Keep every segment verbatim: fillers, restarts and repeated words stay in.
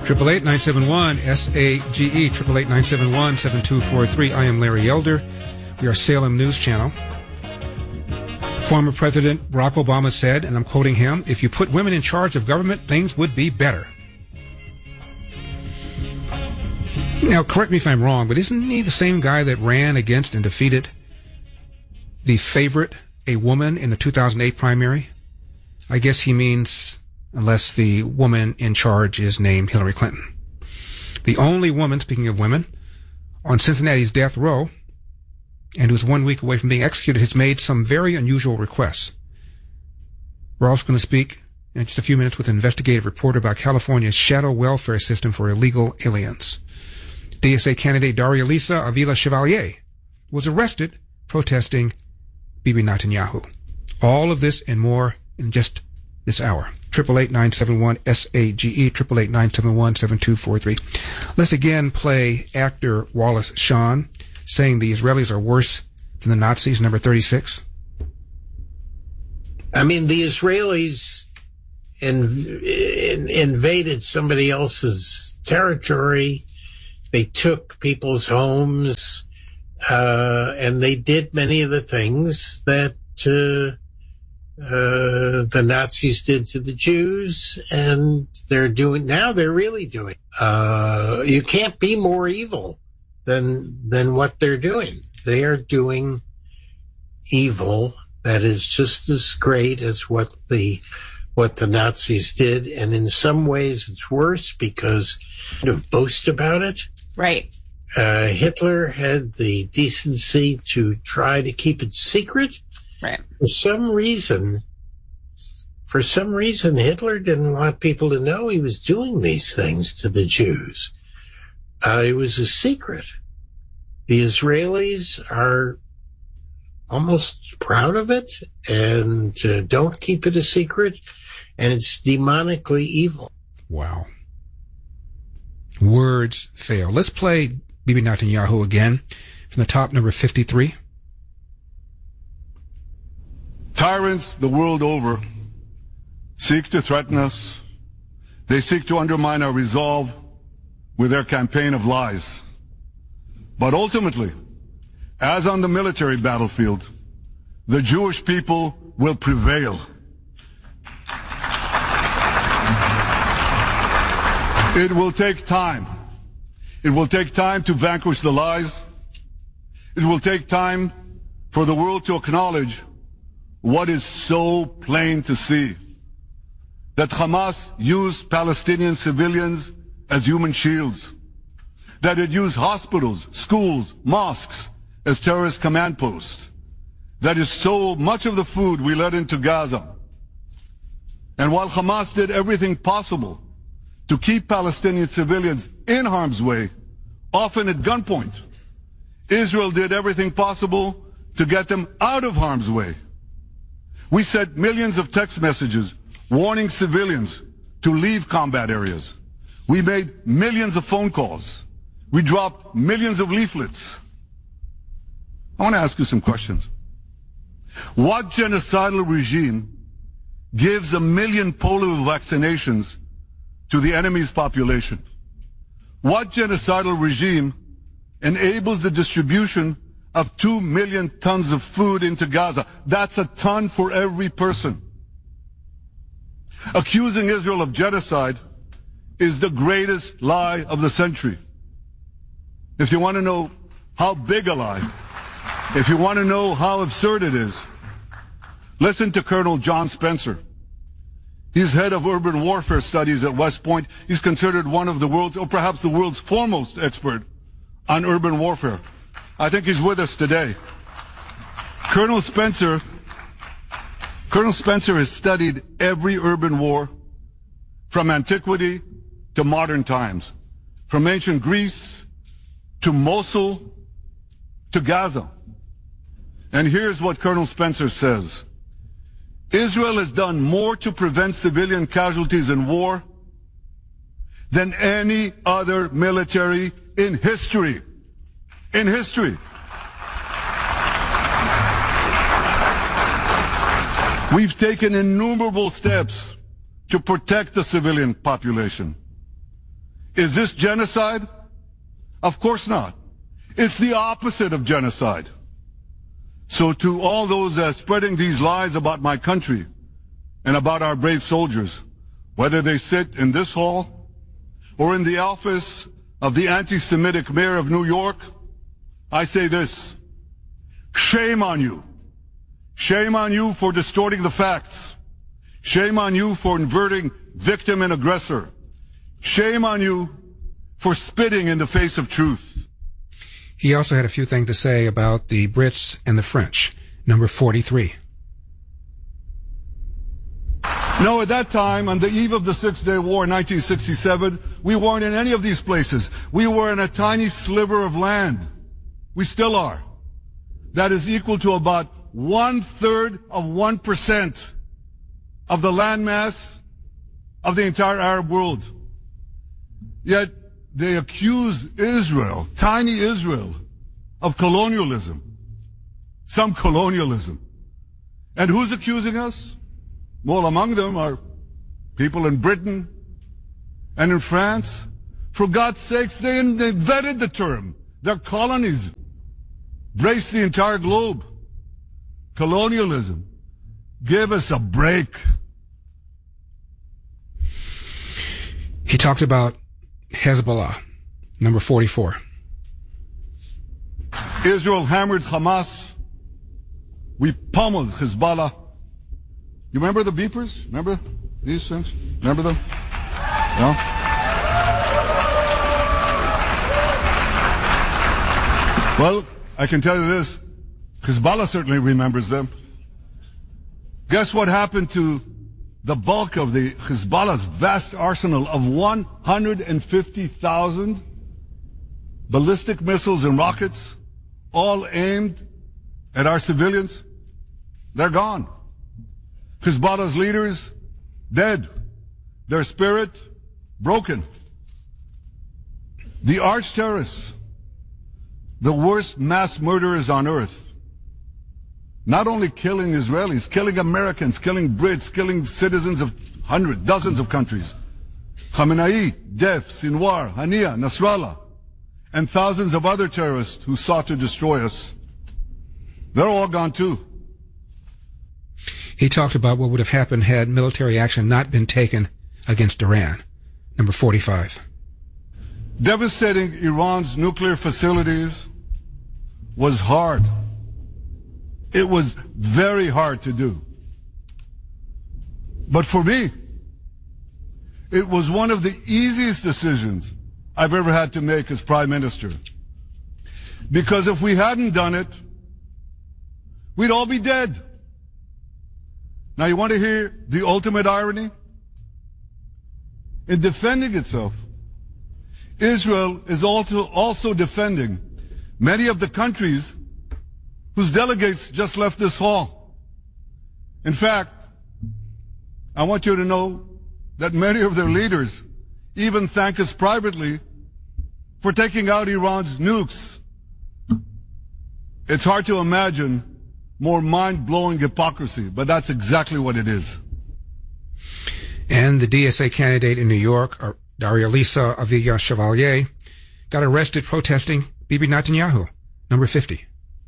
Triple eight nine seven one S A G E. Triple eight nine seven one seven two four three. I am Larry Elder. We are Salem News Channel. Former President Barack Obama said, and I'm quoting him, "If you put women in charge of government, things would be better." Now, correct me if I'm wrong, but isn't he the same guy that ran against and defeated the favorite, a woman, in the two thousand eight primary? I guess he means unless the woman in charge is named Hillary Clinton. The only woman, speaking of women, on Cincinnati's death row, and who's one week away from being executed, has made some very unusual requests. We're also going to speak in just a few minutes with an investigative reporter about California's shadow welfare system for illegal aliens. D S A candidate Daria Lisa Avila Chevalier was arrested protesting Bibi Netanyahu. All of this and more in just this hour. Triple eight nine seven one S A G E. Triple eight nine seven one seven two four three. Let's again play actor Wallace Shawn saying the Israelis are worse than the Nazis. Number thirty-six. I mean, the Israelis in, in, invaded somebody else's territory. They took people's homes, uh, and they did many of the things that uh, uh, the Nazis did to the Jews, and they're doing now. They're really doing. Uh, you can't be more evil than than what they're doing. They are doing evil that is just as great as what the what the Nazis did, and in some ways it's worse because they kind of boast about it. Right. Uh, Hitler had the decency to try to keep it secret. Right. For some reason, for some reason, Hitler didn't want people to know he was doing these things to the Jews. Uh, it was a secret. The Israelis are almost proud of it and uh, don't keep it a secret, and it's demonically evil. Wow. Words fail. Let's play Bibi Netanyahu again from the top, number fifty-three. Tyrants the world over seek to threaten us. They seek to undermine our resolve with their campaign of lies. But ultimately, as on the military battlefield, the Jewish people will prevail. It will take time. It will take time to vanquish the lies. It will take time for the world to acknowledge what is so plain to see, that Hamas used Palestinian civilians as human shields, that it used hospitals, schools, mosques as terrorist command posts, that it stole much of the food we let into Gaza. And while Hamas did everything possible to keep Palestinian civilians in harm's way, often at gunpoint, Israel did everything possible to get them out of harm's way. We sent millions of text messages warning civilians to leave combat areas. We made millions of phone calls. We dropped millions of leaflets. I want to ask you some questions. What genocidal regime gives a million polio vaccinations to the enemy's population? What genocidal regime enables the distribution of two million tons of food into Gaza? That's a ton for every person. Accusing Israel of genocide is the greatest lie of the century. If you want to know how big a lie, if you want to know how absurd it is, listen to Colonel John Spencer. He's head of urban warfare studies at West Point. He's considered one of the world's, or perhaps the world's foremost expert on urban warfare. I think he's with us today. Colonel Spencer, Colonel Spencer has studied every urban war from antiquity to modern times, from ancient Greece to Mosul to Gaza. And here's what Colonel Spencer says. Israel has done more to prevent civilian casualties in war than any other military in history. In history. We've taken innumerable steps to protect the civilian population. Is this genocide? Of course not. It's the opposite of genocide. So to all those uh, spreading these lies about my country and about our brave soldiers, whether they sit in this hall or in the office of the anti-Semitic mayor of New York, I say this: shame on you. Shame on you for distorting the facts. Shame on you for inverting victim and aggressor. Shame on you for spitting in the face of truth. He also had a few things to say about the Brits and the French. Number forty-three. No, at that time, on the eve of the Six-Day War in nineteen sixty-seven, we weren't in any of these places. We were in a tiny sliver of land. We still are. That is equal to about one-third of one percent of the landmass of the entire Arab world. Yet they accuse Israel, tiny Israel, of colonialism. Some colonialism. And who's accusing us? Well, among them are people in Britain and in France. For God's sakes, they invented the term. Their colonies embraced the entire globe. Colonialism. Give us a break. He talked about Hezbollah, number forty-four. Israel hammered Hamas. We pummeled Hezbollah. You remember the beepers? Remember these things? Remember them? No? Well, I can tell you this. Hezbollah certainly remembers them. Guess what happened to the bulk of the Hezbollah's vast arsenal of one hundred fifty thousand ballistic missiles and rockets, all aimed at our civilians? They're gone. Hezbollah's leaders, dead. Their spirit, broken. The arch terrorists, the worst mass murderers on earth, not only killing Israelis, killing Americans, killing Brits, killing citizens of hundreds, dozens of countries. Khamenei, Deif, Sinwar, Hania, Nasrallah, and thousands of other terrorists who sought to destroy us. They're all gone too. He talked about what would have happened had military action not been taken against Iran. Number forty-five. Devastating Iran's nuclear facilities was hard. It was very hard to do. But for me, it was one of the easiest decisions I've ever had to make as Prime Minister. Because if we hadn't done it, we'd all be dead. Now, you want to hear the ultimate irony? In defending itself, Israel is also, also defending many of the countries whose delegates just left this hall. In fact, I want you to know that many of their leaders even thank us privately for taking out Iran's nukes. It's hard to imagine more mind-blowing hypocrisy, but that's exactly what it is. And the D S A candidate in New York, Darya-Lisa Avila-Chevalier, got arrested protesting Bibi Netanyahu, number fifty.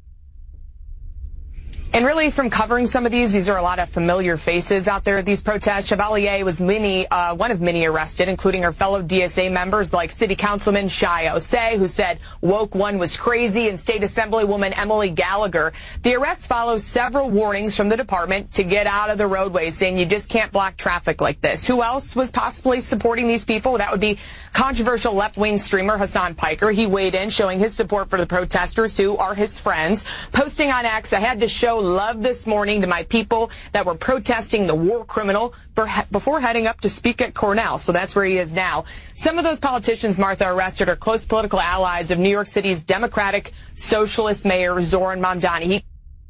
And really, from covering some of these, these are a lot of familiar faces out there at these protests. Chevalier was many, uh, one of many arrested, including her fellow D S A members like City Councilman Shai Osei, who said woke one was crazy, and State Assemblywoman Emily Gallagher. The arrests follow several warnings from the department to get out of the roadways, saying you just can't block traffic like this. Who else was possibly supporting these people? That would be controversial left-wing streamer Hassan Piker. He weighed in, showing his support for the protesters, who are his friends, posting on X, "I had to show love this morning to my people that were protesting the war criminal for, before heading up to speak at Cornell." So that's where he is now. Some of those politicians Martha arrested are close political allies of New York City's Democratic Socialist Mayor Zoran Mamdani. He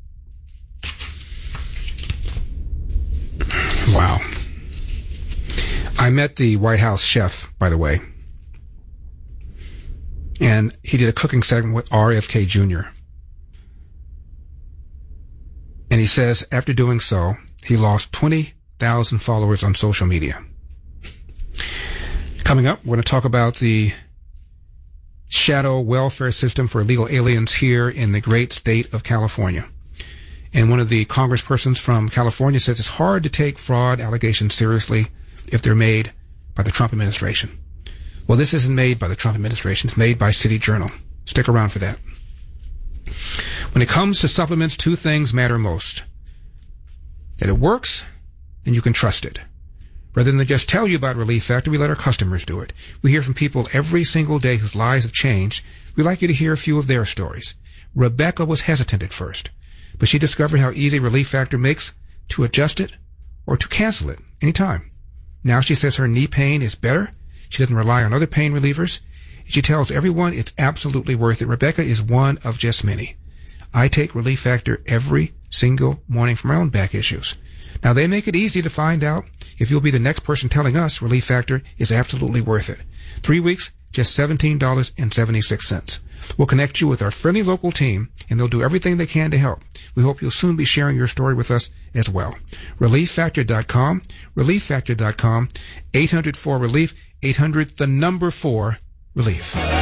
Wow. I met the White House chef, by the way, and he did a cooking segment with R F K Junior And he says after doing so, he lost twenty thousand followers on social media. Coming up, we're going to talk about the shadow welfare system for illegal aliens here in the great state of California. And one of the congresspersons from California says it's hard to take fraud allegations seriously if they're made by the Trump administration. Well, this isn't made by the Trump administration. It's made by City Journal. Stick around for that. When it comes to supplements, two things matter most. That it works, and you can trust it. Rather than just tell you about Relief Factor, we let our customers do it. We hear from people every single day whose lives have changed. We'd like you to hear a few of their stories. Rebecca was hesitant at first, but she discovered how easy Relief Factor makes to adjust it or to cancel it anytime. Now she says her knee pain is better. She doesn't rely on other pain relievers. She tells everyone it's absolutely worth it. Rebecca is one of just many. I take Relief Factor every single morning for my own back issues. Now, they make it easy to find out if you'll be the next person telling us Relief Factor is absolutely worth it. Three weeks, just seventeen dollars and seventy-six cents. We'll connect you with our friendly local team, and they'll do everything they can to help. We hope you'll soon be sharing your story with us as well. relief factor dot com, relief factor dot com, eight hundred four relief, eight hundred the number four relief.